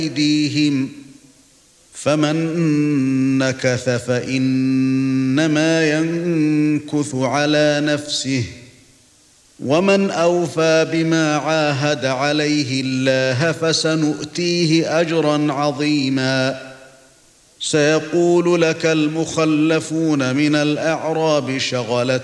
أيديهم فمن نكث فإنما ينكث على نفسه ومن أوفى بما عاهد عليه الله فسنؤتيه أجرا عظيما سيقول لك المخلفون من الأعراب شغلت